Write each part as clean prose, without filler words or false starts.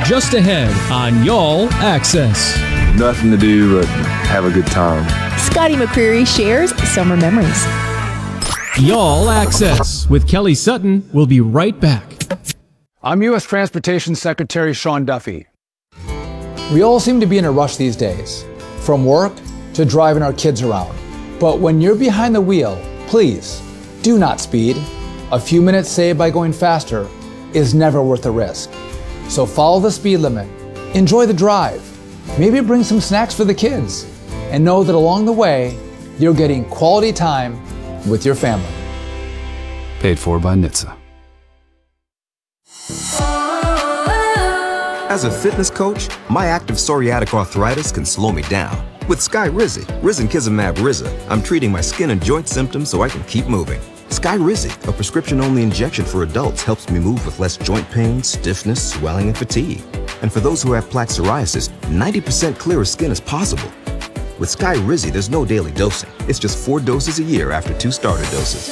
just ahead on Y'all Access. Nothing to do but have a good time. Scotty McCreery shares summer memories. Y'all Access with Kelly Sutton. We'll be right back. I'm U.S. Transportation Secretary Sean Duffy. We all seem to be in a rush these days, from work to driving our kids around. But when you're behind the wheel, please do not speed. A few minutes saved by going faster is never worth the risk. So follow the speed limit, enjoy the drive, maybe bring some snacks for the kids, and know that along the way, you're getting quality time with your family. Paid for by NHTSA. As a fitness coach, my active psoriatic arthritis can slow me down. With Skyrizi, risankizumab Riza, I'm treating my skin and joint symptoms so I can keep moving. Skyrizi, a prescription-only injection for adults, helps me move with less joint pain, stiffness, swelling, and fatigue. And for those who have plaque psoriasis, 90% clearer skin is possible. With Skyrizi, there's no daily dosing. It's just 4 doses a year after 2 starter doses.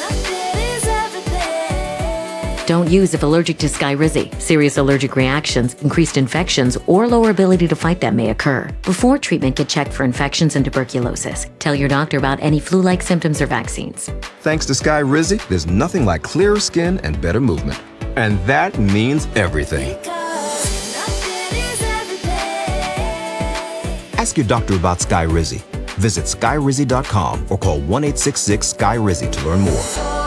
Don't use if allergic to Skyrizi. Serious allergic reactions, increased infections, or lower ability to fight them may occur. Before treatment, get checked for infections and tuberculosis. Tell your doctor about any flu-like symptoms or vaccines. Thanks to Skyrizi, there's nothing like clearer skin and better movement. And that means everything. Ask your doctor about Skyrizi. Visit Skyrizi.com or call 1-866-SKY-RIZI to learn more.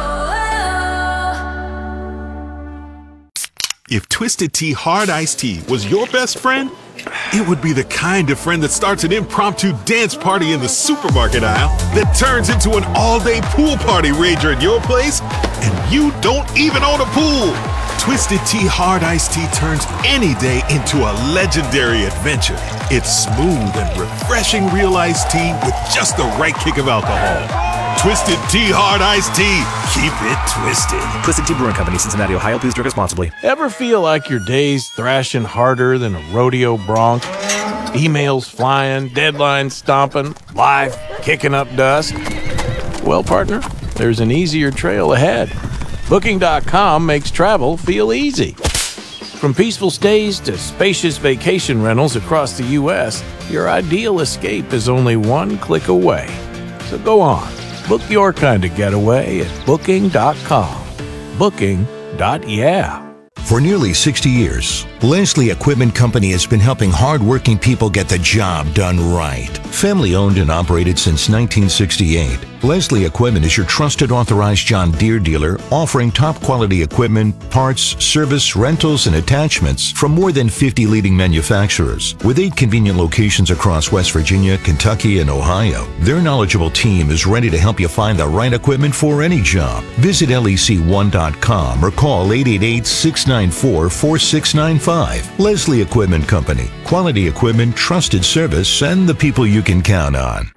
If Twisted Tea Hard Iced Tea was your best friend, it would be the kind of friend that starts an impromptu dance party in the supermarket aisle that turns into an all-day pool party rager at your place, and you don't even own a pool. Twisted Tea Hard Iced Tea turns any day into a legendary adventure. It's smooth and refreshing real iced tea with just the right kick of alcohol. Twisted Tea Hard Iced Tea. Keep it twisted. Twisted Tea Brewing Company, Cincinnati, Ohio. Please drink responsibly. Ever feel like your day's thrashing harder than a rodeo bronc? Emails flying, deadlines stomping, life kicking up dust? Well, partner, there's an easier trail ahead. Booking.com makes travel feel easy. From peaceful stays to spacious vacation rentals across the U.S., your ideal escape is only one click away. So go on. Book your kind of getaway at Booking.com. Booking.yeah. For nearly 60 years, Leslie Equipment Company has been helping hard-working people get the job done right. Family-owned and operated since 1968, Leslie Equipment is your trusted authorized John Deere dealer, offering top-quality equipment, parts, service, rentals, and attachments from more than 50 leading manufacturers. With 8 convenient locations across West Virginia, Kentucky, and Ohio, their knowledgeable team is ready to help you find the right equipment for any job. Visit lec1.com or call 888-694-4695. Leslie Equipment Company. Quality equipment, trusted service, and the people you can count on.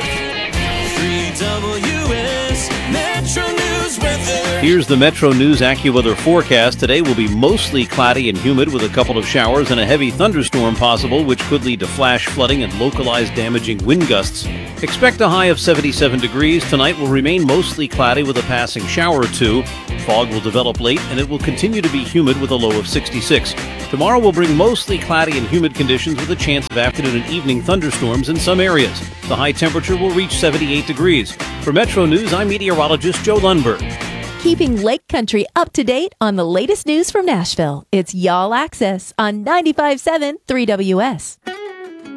Here's the Metro News AccuWeather forecast. Today will be mostly cloudy and humid with a couple of showers and a heavy thunderstorm possible, which could lead to flash flooding and localized damaging wind gusts. Expect a high of 77 degrees. Tonight will remain mostly cloudy with a passing shower or two. Fog will develop late and it will continue to be humid with a low of 66. Tomorrow will bring mostly cloudy and humid conditions with a chance of afternoon and evening thunderstorms in some areas. The high temperature will reach 78 degrees. For Metro News, I'm meteorologist Joe Lundberg. Keeping Lake Country up to date on the latest news from Nashville. It's Y'all Access on 95.7 3WS.